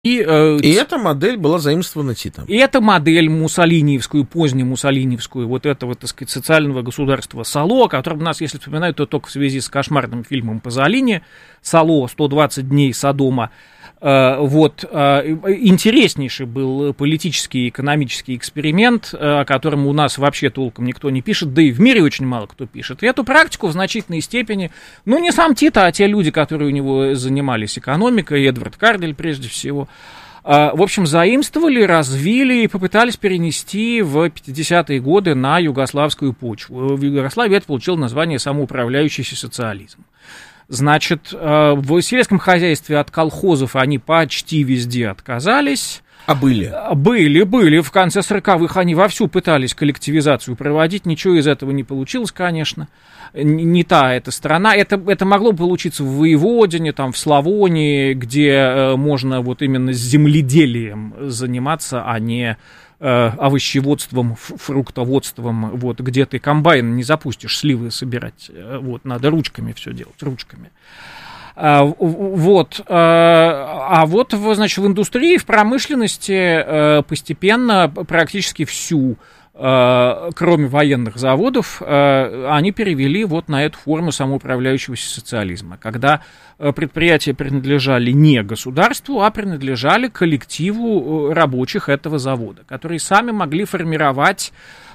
И эта модель была заимствована Титом. И эта модель муссолиниевскую, позднемуссолиниевскую, вот этого, так сказать, социального государства Сало, о котором у нас, если вспоминают, то только в связи с кошмарным фильмом Пазолини, Сало, 120 дней Содома. Интереснейший был политический и экономический эксперимент, о котором у нас вообще толком никто не пишет, да и в мире очень мало кто пишет. И эту практику в значительной степени, не сам Тито, а те люди, которые у него занимались экономикой, Эдвард Кардель прежде всего, в общем, заимствовали, развили и попытались перенести в 50-е годы на югославскую почву. В Югославии это получило название самоуправляющийся социализм. Значит, в сельском хозяйстве от колхозов они почти везде отказались. А были? Были. В конце 40-х они вовсю пытались коллективизацию проводить. Ничего из этого не получилось, конечно. Не та эта страна. Это могло бы получиться в Воеводине, там, в Славонии, где можно вот именно с земледелием заниматься, а не овощеводством, фруктоводством, вот, где ты комбайн не запустишь, сливы собирать, вот, надо ручками все делать, ручками. Значит, в индустрии, в промышленности постепенно практически всю, кроме военных заводов, они перевели вот на эту форму самоуправляющегося социализма, когда предприятия принадлежали не государству, а принадлежали коллективу рабочих этого завода, которые сами могли формировать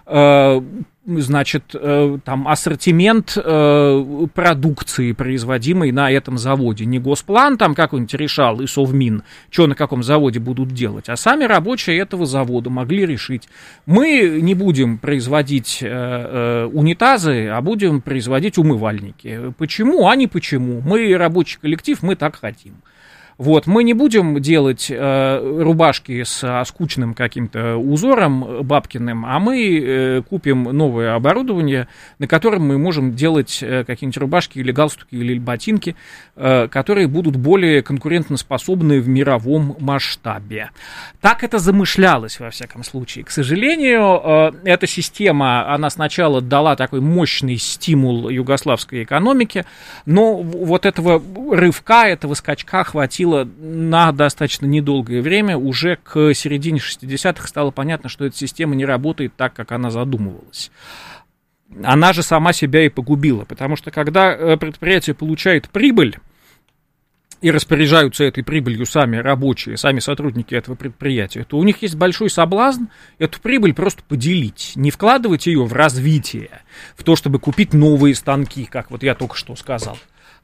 ассортимент продукции, производимой на этом заводе. Не Госплан там какой-нибудь решал и Совмин, что на каком заводе будут делать, а сами рабочие этого завода могли решить. Мы не будем производить унитазы, а будем производить умывальники. Почему? А не почему. Мы рабочий коллектив, мы так хотим. Вот, мы не будем делать рубашки с скучным каким-то узором бабкиным, а мы купим новое оборудование, на котором мы можем делать какие-нибудь рубашки или галстуки или ботинки, которые будут более конкурентоспособны в мировом масштабе. Так это замышлялось, во всяком случае. К сожалению, эта система, она сначала дала такой мощный стимул югославской экономике, но вот этого рывка, этого скачка хватило на достаточно недолгое время. Уже к середине 60-х стало понятно, что эта система не работает так, как она задумывалась. Она же сама себя и погубила, потому что когда предприятие получает прибыль, и распоряжаются этой прибылью сами рабочие, сами сотрудники этого предприятия, то у них есть большой соблазн эту прибыль просто поделить, не вкладывать ее в развитие, в то, чтобы купить новые станки, как вот я только что сказал.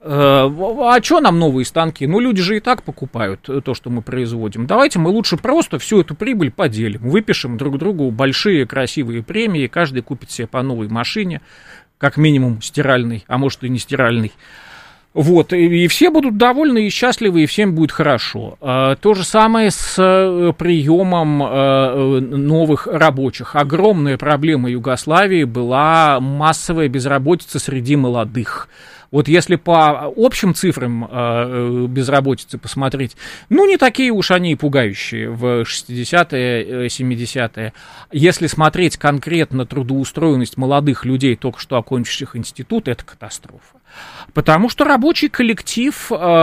А что нам новые станки? Люди же и так покупают то, что мы производим. Давайте мы лучше просто всю эту прибыль поделим, выпишем друг другу большие красивые премии, каждый купит себе по новой машине, как минимум стиральной, а может и не стиральной. Вот, и все будут довольны и счастливы, и всем будет хорошо. То же самое с приемом новых рабочих. Огромная проблема Югославии была массовая безработица среди молодых. Вот если по общим цифрам безработицы посмотреть, не такие уж они и пугающие в 60-е, 70-е. Если смотреть конкретно трудоустроенность молодых людей, только что окончивших институт, это катастрофа. Потому что рабочий коллектив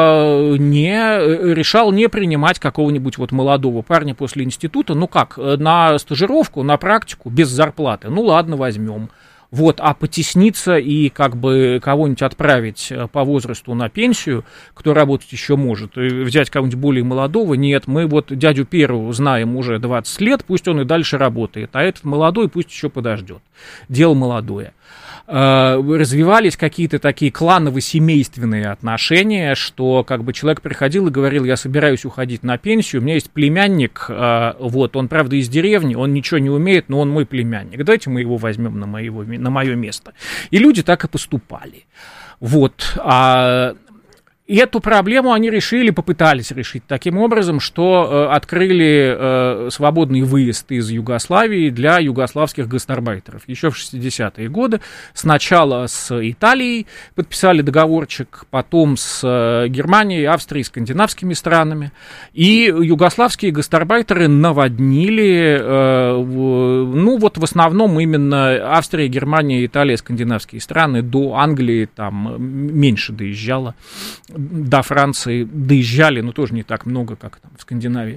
решал не принимать какого-нибудь вот молодого парня после института, на стажировку, на практику, без зарплаты. Ладно, возьмем. Вот, а потесниться и как бы кого-нибудь отправить по возрасту на пенсию, кто работать еще может, и взять кого-нибудь более молодого, нет, мы вот дядю Перу знаем уже 20 лет, пусть он и дальше работает, а этот молодой пусть еще подождет. Дело молодое. Развивались какие-то такие кланово-семейственные отношения, что как бы человек приходил и говорил: я собираюсь уходить на пенсию, у меня есть племянник, вот, он, правда, из деревни, он ничего не умеет, но он мой племянник, давайте мы его возьмем на мое место. И люди так и поступали. Вот, и эту проблему они попытались решить таким образом, что открыли свободный выезд из Югославии для югославских гастарбайтеров. Еще в 60-е годы сначала с Италией подписали договорчик, потом с Германией, Австрией, скандинавскими странами. И югославские гастарбайтеры наводнили, в основном именно Австрия, Германия, Италия, скандинавские страны. До Англии там меньше доезжало. до Франции доезжали, но тоже не так много, как там в Скандинавии.